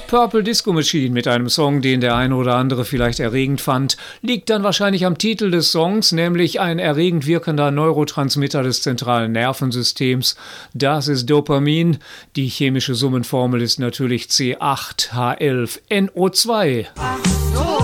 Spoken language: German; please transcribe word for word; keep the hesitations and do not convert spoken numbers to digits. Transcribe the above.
Purple Disco Machine mit einem Song, den der eine oder andere vielleicht erregend fand, liegt dann wahrscheinlich am Titel des Songs, nämlich ein erregend wirkender Neurotransmitter des zentralen Nervensystems. Das ist Dopamin. Die chemische Summenformel ist natürlich C acht H elf N O zwei.